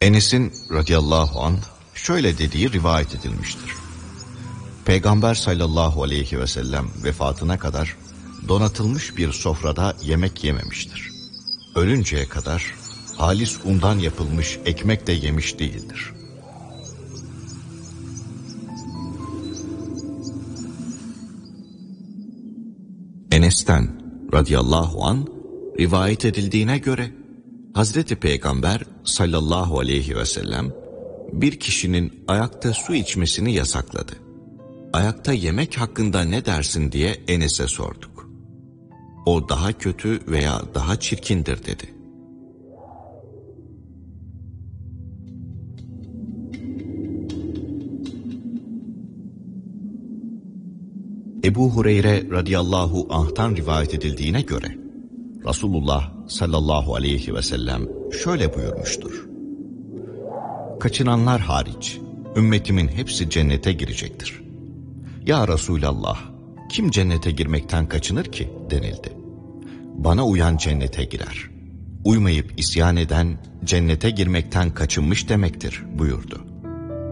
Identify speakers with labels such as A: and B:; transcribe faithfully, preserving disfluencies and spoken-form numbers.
A: Enes'in radıyallahu anh şöyle dediği rivayet edilmiştir. Peygamber sallallahu aleyhi ve sellem vefatına kadar donatılmış bir sofrada yemek yememiştir. Ölünceye kadar halis undan yapılmış ekmek de yemiş değildir. Enes'ten radıyallahu anh rivayet edildiğine göre Hazreti Peygamber sallallahu aleyhi ve sellem bir kişinin ayakta su içmesini yasakladı. Ayakta yemek hakkında ne dersin diye Enes'e sorduk. O daha kötü veya daha çirkindir dedi. Ebu Hureyre radıyallahu anh'tan rivayet edildiğine göre Resulullah sallallahu aleyhi ve sellem şöyle buyurmuştur. Kaçınanlar hariç ümmetimin hepsi cennete girecektir. Ya Resulallah, kim cennete girmekten kaçınır ki denildi. Bana uyan cennete girer. Uymayıp isyan eden cennete girmekten kaçınmış demektir buyurdu.